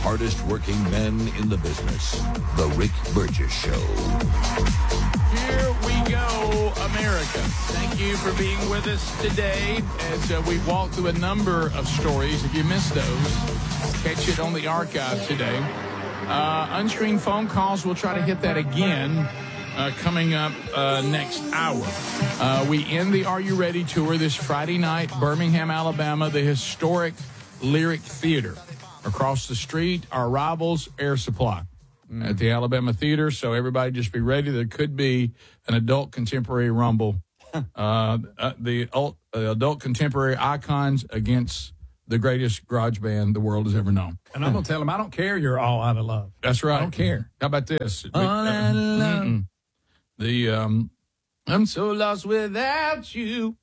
hardest working men in the business, The Rick Burgess Show. Here we go, America. Thank you for being with us today as we walk through a number of stories. If you missed those, catch it on the archive today. Unscreened phone calls, we'll try to hit that again coming up next hour. We end the Are You Ready tour this Friday night, Birmingham, Alabama, the historic Lyric Theater. Across the street, our rivals, Air Supply at the Alabama Theater. So everybody just be ready. There could be an adult contemporary rumble. The adult contemporary icons against the greatest garage band the world has ever known. And I'm going to tell them, I don't care you're all out of love. That's right. I don't care. How about this? All out of love. I'm so lost without you.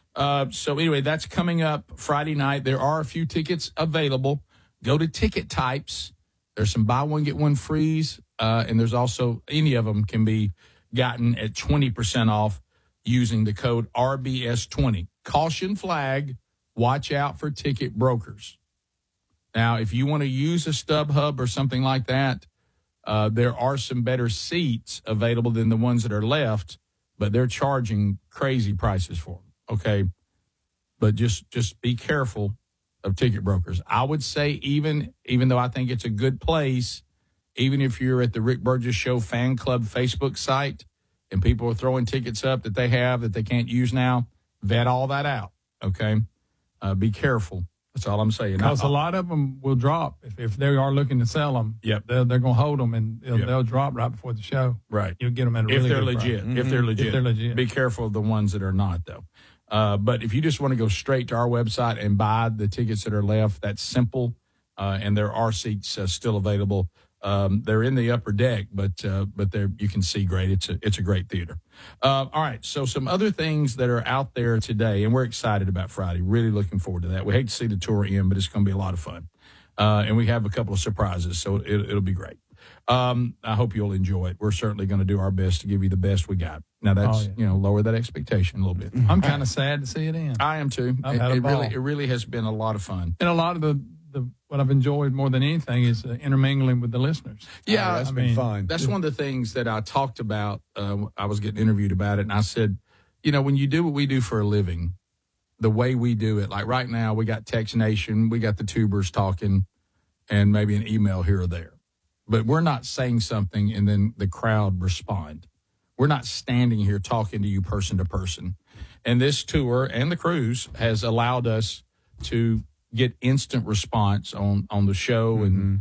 So anyway, that's coming up Friday night. There are a few tickets available. Go to Ticket Types. There's some buy one, get one frees. And there's also, any of them can be gotten at 20% off using the code RBS20. Caution flag. Watch out for ticket brokers. Now, if you want to use a StubHub or something like that, there are some better seats available than the ones that are left, but they're charging crazy prices for them. Okay. But just be careful of ticket brokers. I would say even though I think it's a good place, even if you're at the Rick Burgess Show fan club Facebook site and people are throwing tickets up that they have that they can't use now, vet all that out. Okay. Be careful. That's all I'm saying. Because a lot of them will drop if they are looking to sell them. Yep. They're going to hold them and they'll drop right before the show. Right. You'll get them at a if really they're good legit. price. If they're legit. If they're legit. Be careful of the ones that are not, though. But if you just want to go straight to our website and buy the tickets that are left, that's simple. And there are seats still available. They're in the upper deck, but there you can see great. It's a great theater. All right. So some other things that are out there today, and we're excited about Friday. Really looking forward to that. We hate to see the tour end, but it's going to be a lot of fun. And we have a couple of surprises, so it'll be great. I hope you'll enjoy it. We're certainly going to do our best to give you the best we got. Now that's lower that expectation a little bit. I'm kind of sad to see it end. I am too. It really has been a lot of fun. And a lot of the what I've enjoyed more than anything is intermingling with the listeners. Yeah, that's been fun. That's one of the things that I talked about. I was getting interviewed about it, and I said, when you do what we do for a living, the way we do it, like right now, we got Text Nation, we got the tubers talking, and maybe an email here or there. But we're not saying something and then the crowd respond. We're not standing here talking to you person to person. And this tour and the cruise has allowed us to get instant response on the show,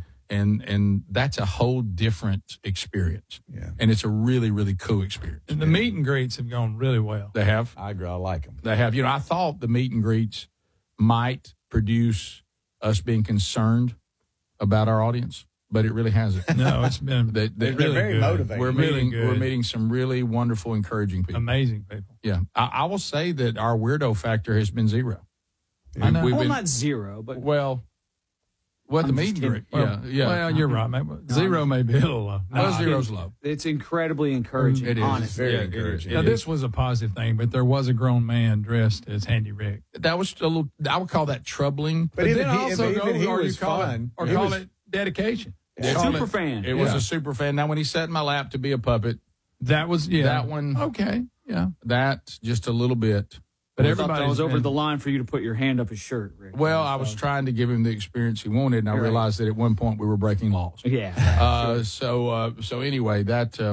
and that's a whole different experience. Yeah. And it's a really, really cool experience. And the meet and greets have gone really well. They have? I agree. I like them. They have. I thought the meet and greets might produce us being concerned about our audience, but it really hasn't. No, it's been they're really very good. motivating. We're meeting some really wonderful, encouraging people. Amazing people. Yeah. I will say that our weirdo factor has been zero. I know. We've Well, been- not zero, but Well, the I'm meet just and greet. kidding. Yeah. Well, you're right, man. Zero may be a little low. Well, zero's low. it's incredibly encouraging. It is. Honestly. Very Yeah, it encouraging. is. Now, this was a positive thing, but there was a grown man dressed as Handy Rick. That was a little, I would call that troubling. But even then he, also even go, he or was you call fun. It, or He call was- it dedication. Super fan. It was Yeah. a super fan. Now, when he sat in my lap to be a puppet, That was, that one, Okay, yeah. that just a little bit. But I thought that everybody was over the line for you to put your hand up his shirt, Rick. Well, I was trying to give him the experience he wanted, and I Right. realized that at one point we were breaking laws. Yeah. So anyway,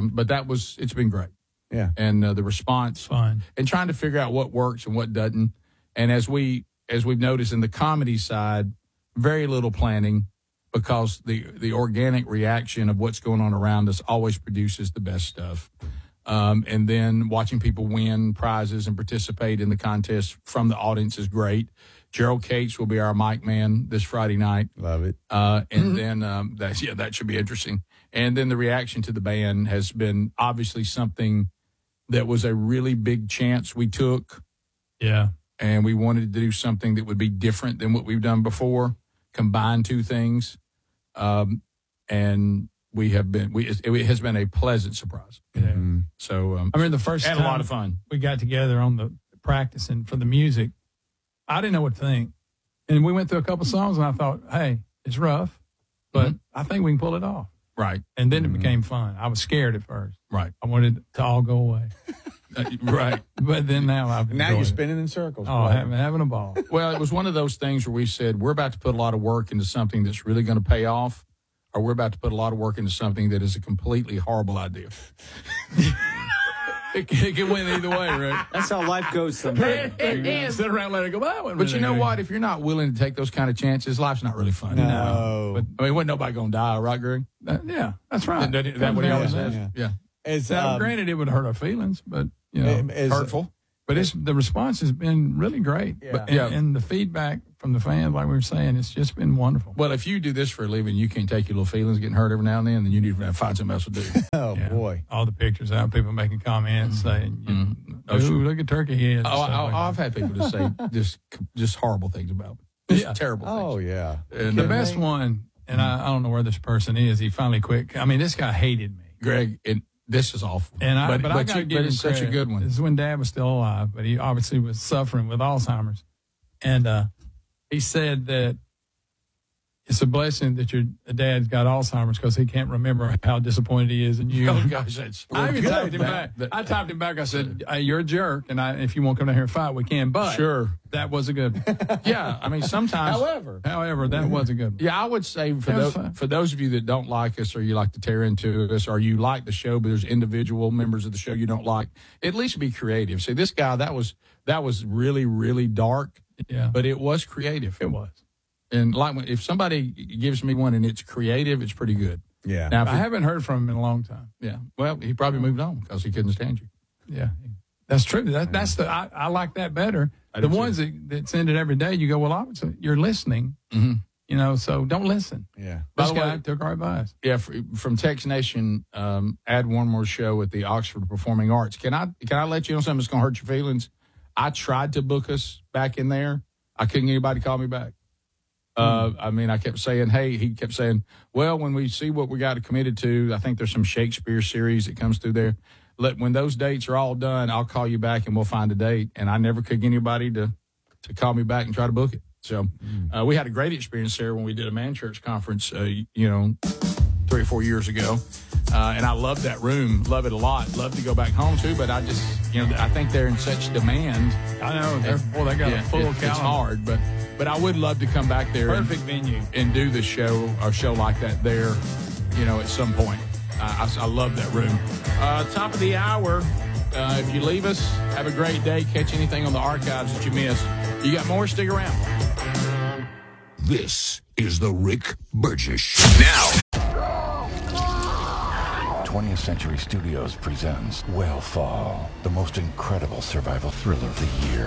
it's been great. Yeah. And the response, Fine. and trying to figure out what works and what doesn't. And as we've noticed in the comedy side, very little planning, because the organic reaction of what's going on around us always produces the best stuff. And then watching people win prizes and participate in the contest from the audience is great. Gerald Cates will be our mic man this Friday night. Love it. And then that should be interesting. And then the reaction to the band has been obviously something that was a really big chance we took. Yeah. And we wanted to do something that would be different than what we've done before, combine two things. And it has been a pleasant surprise. Yeah. So, I remember the first had time a lot of fun. we got together on the practicing for the music, I didn't know what to think. And we went through a couple songs, and I thought, hey, it's rough. but I think we can pull it off. Right. And then it became fun. I was scared at first. Right. I wanted it to all go away. Right. But then now you're spinning in circles. Oh, having a ball. Well, it was one of those things where we said, we're about to put a lot of work into something that's really going to pay off, or we're about to put a lot of work into something that is a completely horrible idea. It can win either way, right? That's how life goes sometimes. Sit around and let it go. But you know what? If you're not willing to take those kind of chances, life's not really fun. No. But, I mean, wasn't nobody going to die, right, Greg? Yeah, that's right. That what he always says? Yeah. Yeah. Now, granted, it would hurt our feelings, but, Hurtful. But the response has been really great. Yeah. But, and the feedback from the fans, like we were saying, it's just been wonderful. Well, if you do this for a living, you can't take your little feelings getting hurt every now and then you need to find something else to do. Oh, boy. All the pictures out, people making comments saying, ooh, look at turkey heads. I've had people to say just horrible things about me. Just terrible things. Oh, yeah. And the best one, and I don't know where this person is, he finally quit. I mean, this guy hated me. Greg, this is awful. And I got to give him it's such a credit. good one. This is when Dad was still alive, but he obviously was suffering with Alzheimer's. And he said that it's a blessing that your dad's got Alzheimer's because he can't remember how disappointed he is in you. Oh, gosh, that's I even good. typed him back. I typed him back. I said, hey, you're a jerk, and if you want to come down here and fight, we can. But Sure. that was a good one. Yeah, I mean, sometimes. However, that was a good one. Yeah, I would say for those of you that don't like us or you like to tear into us or you like the show, but there's individual members of the show you don't like, at least be creative. See, this guy, that was really, really dark, but it was creative. It was. And if somebody gives me one and it's creative, it's pretty good. Yeah. Now, I haven't heard from him in a long time. Yeah. Well, he probably moved on because he couldn't stand you. Yeah. That's true. That's I like that better. I The do ones that send it every day, you go, well, obviously you're listening, so don't listen. Yeah. By This the guy way, took our advice. Yeah, from Tex Nation, add one more show at the Oxford Performing Arts. Can I let you know something that's going to hurt your feelings? I tried to book us back in there. I couldn't get anybody to call me back. I mean, I kept saying, hey, he kept saying, well, when we see what we got committed to, I think there's some Shakespeare series that comes through there. When those dates are all done, I'll call you back and we'll find a date. And I never could get anybody to call me back and try to book it. So we had a great experience there when we did a Man Church conference, 3 or 4 years ago. And I love that room, love it a lot. Love to go back home too, but I just, I think they're in such demand. I know. They got a full calendar. It's hard, but I would love to come back there. Perfect venue. And do the show like that there, at some point. I love that room. Top of the hour. If you leave us, have a great day. Catch anything on the archives that you missed. You got more? Stick around. This is the Rick Burgess Show. Now, 20th Century Studios presents Whalefall, the most incredible survival thriller of the year.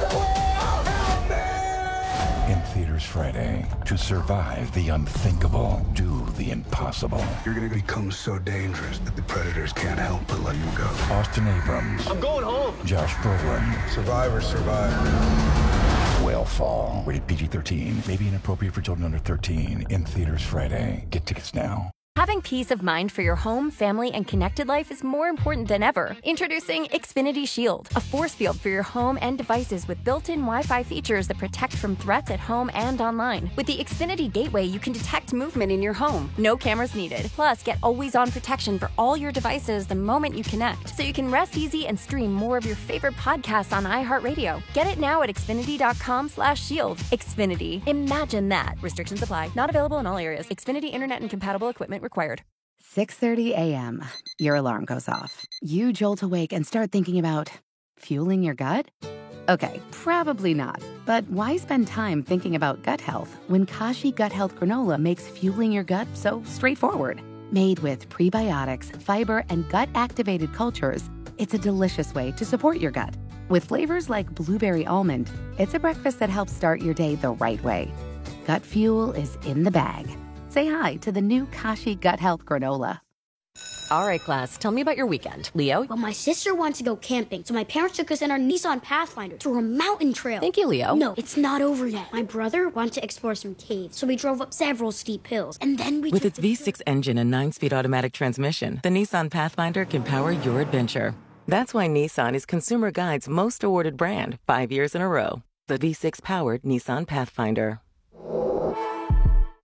In theaters Friday. To survive the unthinkable, do the impossible. You're gonna become so dangerous that the predators can't help but let you go. Austin Abrams. I'm going home. Josh Brolin. Survivors survive. Whalefall. Rated PG-13. May be inappropriate for children under 13. In theaters Friday. Get tickets now. Having peace of mind for your home, family, and connected life is more important than ever. Introducing Xfinity Shield, a force field for your home and devices with built-in Wi-Fi features that protect from threats at home and online. With the Xfinity Gateway, you can detect movement in your home. No cameras needed. Plus, get always-on protection for all your devices the moment you connect, so you can rest easy and stream more of your favorite podcasts on iHeartRadio. Get it now at Xfinity.com/shield. Xfinity. Imagine that. Restrictions apply. Not available in all areas. Xfinity Internet and compatible equipment required. 6:30 a.m. Your alarm goes off. You jolt awake and start thinking about fueling your gut? Okay, probably not. But why spend time thinking about gut health when Kashi Gut Health Granola makes fueling your gut so straightforward? Made with prebiotics, fiber, and gut-activated cultures, it's a delicious way to support your gut. With flavors like blueberry almond, it's a breakfast that helps start your day the right way. Gut fuel is in the bag. Say hi to the new Kashi Gut Health Granola. All right, class, tell me about your weekend. Leo? Well, my sister wants to go camping, so my parents took us in our Nissan Pathfinder through a mountain trail. Thank you, Leo. No, it's not over yet. My brother wanted to explore some caves, so we drove up several steep hills, and then we With its V6 engine and 9-speed automatic transmission, the Nissan Pathfinder can power your adventure. That's why Nissan is Consumer Guide's most awarded brand 5 years in a row. The V6-powered Nissan Pathfinder.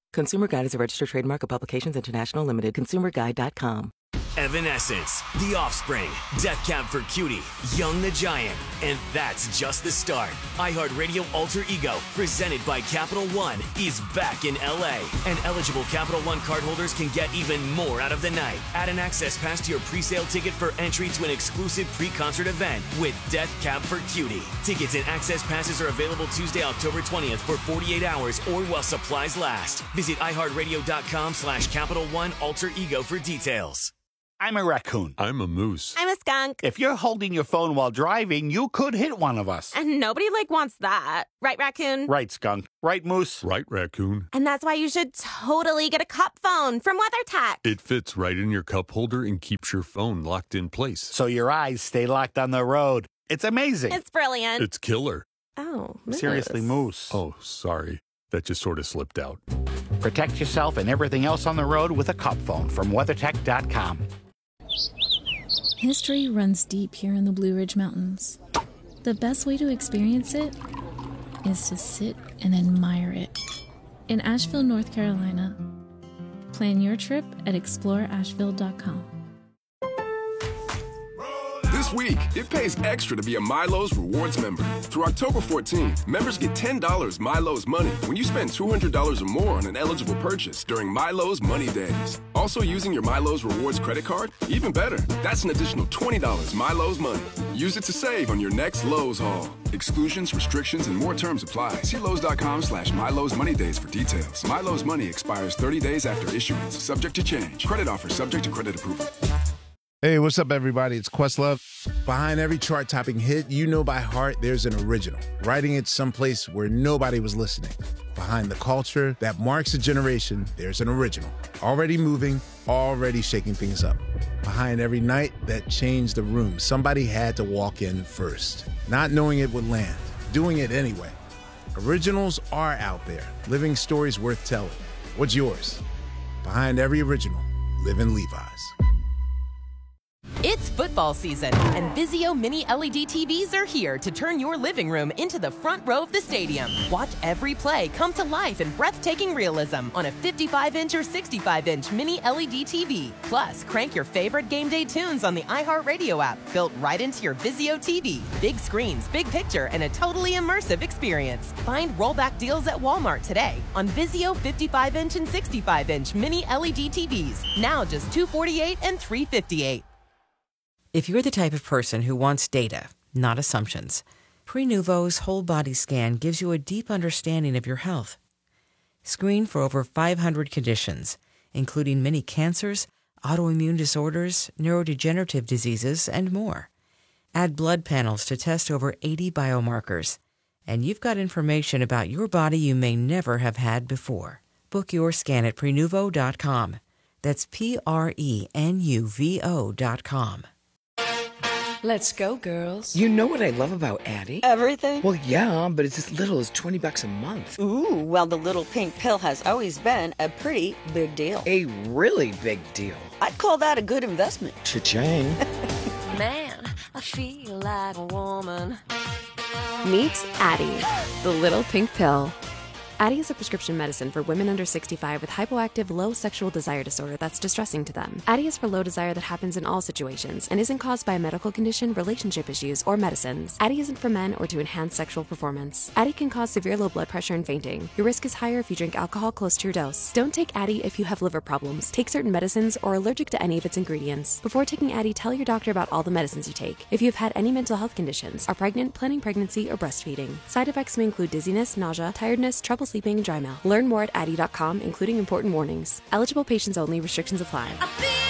Consumer Guide is a registered trademark of Publications International Limited. ConsumerGuide.com. Evanescence, The Offspring, Death Cab for Cutie, Young the Giant, and that's just the start. iHeartRadio Alter Ego, presented by Capital One, is back in LA, and eligible Capital One cardholders can get even more out of the night. Add an access pass to your pre-sale ticket for entry to an exclusive pre-concert event with Death Cab for Cutie. Tickets and access passes are available Tuesday, October 20th for 48 hours or while supplies last. Visit iHeartRadio.com/Capital One Alter Ego for details. I'm a raccoon. I'm a moose. I'm a skunk. If you're holding your phone while driving, you could hit one of us. And nobody, wants that. Right, raccoon? Right, skunk. Right, moose? Right, raccoon. And that's why you should totally get a cup phone from WeatherTech. It fits right in your cup holder and keeps your phone locked in place. So your eyes stay locked on the road. It's amazing. It's brilliant. It's killer. Oh, moose. Seriously, moose. Oh, sorry. That just sort of slipped out. Protect yourself and everything else on the road with a cup phone from WeatherTech.com. History runs deep here in the Blue Ridge Mountains. The best way to experience it is to sit and admire it. In Asheville, North Carolina, plan your trip at exploreasheville.com. This week, it pays extra to be a Milo's Rewards member. Through October 14th, members get $10 Milo's Money when you spend $200 or more on an eligible purchase during Milo's Money Days. Also using your Milo's Rewards credit card? Even better, that's an additional $20 Milo's Money. Use it to save on your next Lowe's haul. Exclusions, restrictions, and more terms apply. See Lowe's.com/Milo's Money Days for details. Milo's Money expires 30 days after issuance, subject to change. Credit offer subject to credit approval. Hey, what's up, everybody? It's Questlove. Behind every chart-topping hit you know by heart, there's an original, writing it someplace where nobody was listening. Behind the culture that marks a generation, there's an original, already moving, already shaking things up. Behind every night that changed the room, somebody had to walk in first, not knowing it would land, doing it anyway. Originals are out there, living stories worth telling. What's yours? Behind every original, live in Levi's. It's football season, and Vizio Mini LED TVs are here to turn your living room into the front row of the stadium. Watch every play come to life in breathtaking realism on a 55-inch or 65-inch Mini LED TV. Plus, crank your favorite game day tunes on the iHeartRadio app, built right into your Vizio TV. Big screens, big picture, and a totally immersive experience. Find rollback deals at Walmart today on Vizio 55-inch and 65-inch Mini LED TVs. Now just $248 and $358. If you're the type of person who wants data, not assumptions, Prenuvo's whole body scan gives you a deep understanding of your health. Screen for over 500 conditions, including many cancers, autoimmune disorders, neurodegenerative diseases, and more. Add blood panels to test over 80 biomarkers, and you've got information about your body you may never have had before. Book your scan at Prenuvo.com. That's Prenuvo.com. Let's go, girls. You know what I love about Addie? Everything? Well, yeah, but it's as little as $20 a month. Ooh, well, the little pink pill has always been a pretty big deal. A really big deal. I'd call that a good investment. Cha-ching. Man, I feel like a woman. Meet Addie, the little pink pill. Addie is a prescription medicine for women under 65 with hypoactive low sexual desire disorder that's distressing to them. Addie is for low desire that happens in all situations and isn't caused by a medical condition, relationship issues, or medicines. Addie isn't for men or to enhance sexual performance. Addie can cause severe low blood pressure and fainting. Your risk is higher if you drink alcohol close to your dose. Don't take Addie if you have liver problems, take certain medicines, or are allergic to any of its ingredients. Before taking Addie, tell your doctor about all the medicines you take. If you've had any mental health conditions, are pregnant, planning pregnancy, or breastfeeding. Side effects may include dizziness, nausea, tiredness, trouble sleeping, and dry mouth. Learn more at Addie.com, including important warnings. Eligible patients only. Restrictions apply.